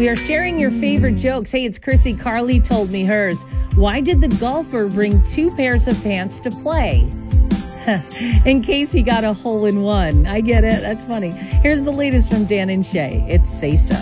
We are sharing your favorite jokes. Hey, it's Chrissy. Carly told me hers. Why did the golfer bring 2 pairs of pants to play? In case he got a hole in one. I get it. That's funny. Here's the latest from Dan and Shay. It's Say So.